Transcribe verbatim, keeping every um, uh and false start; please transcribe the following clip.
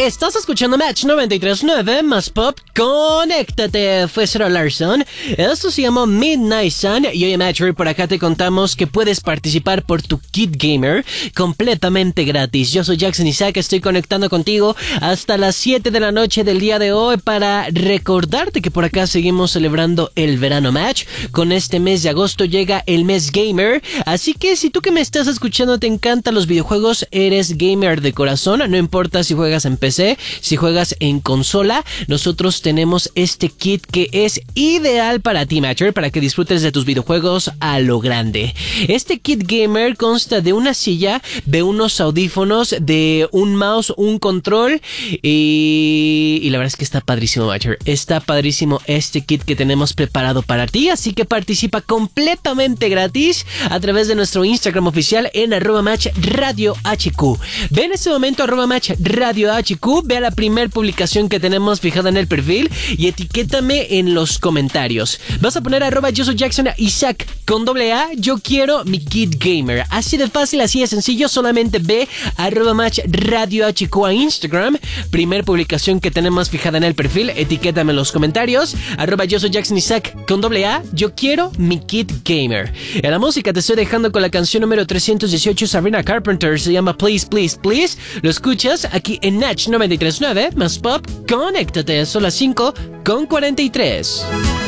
Estás escuchando Match noventa y tres punto nueve más Pop. Conéctate, fue Sarah Larson. Esto se llama Midnight Sun. Y hoy en Match por acá te contamos que puedes participar por tu Kit Gamer completamente gratis. Yo soy Jackson Isaac, estoy conectando contigo hasta las siete de la noche del día de hoy para recordarte que por acá seguimos celebrando el verano Match. Con este mes de agosto llega el mes gamer. Así que si tú que me estás escuchando te encantan los videojuegos, eres gamer de corazón, no importa si juegas en P C, si juegas en consola, nosotros tenemos este kit que es ideal para ti, Matcher, para que disfrutes de tus videojuegos a lo grande. Este kit gamer consta de una silla, de unos audífonos, de un mouse, un control y, y la verdad es que está padrísimo, Matcher. Está padrísimo este kit que tenemos preparado para ti, así que participa completamente gratis a través de nuestro Instagram oficial en arroba match radio hq. Ve en este momento arroba match radio hq, ve a la primer publicación que tenemos fijada en el perfil y etiquétame en los comentarios. Vas a poner arroba yo soy Jackson Isaac con doble A, yo quiero mi kit gamer. Así de fácil, así de sencillo, solamente ve arroba match radio hq a Instagram, primer publicación que tenemos fijada en el perfil, etiquétame en los comentarios, arroba yo soy Jackson Isaac con doble A, yo quiero mi kit gamer. En la música te estoy dejando con la canción número trescientos dieciocho, Sabrina Carpenter, se llama Please, Please, Please. Lo escuchas aquí en Natch noventa y tres punto nueve más Pop. Conéctate, son las cinco con cuarenta y tres.